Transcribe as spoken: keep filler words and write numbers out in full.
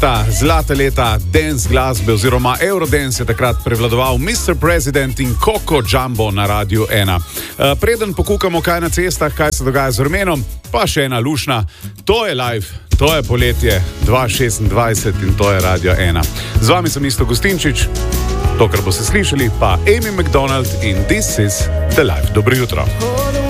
Ta zlata leta dance glasbe oziroma Eurodance je takrat prevladoval mister President in Coco Jumbo na Radiu ena. Uh, preden pokukamo, kaj na cestah, kaj se dogaja z vremenom, pa še ena lušna. To je live, to je poletje dva tisoč šestindvajset in to je Radio ena. Z vami sem Isto Gustinčič, to, kar boste slišali, pa Amy McDonald in This is the Life. Dobro jutro.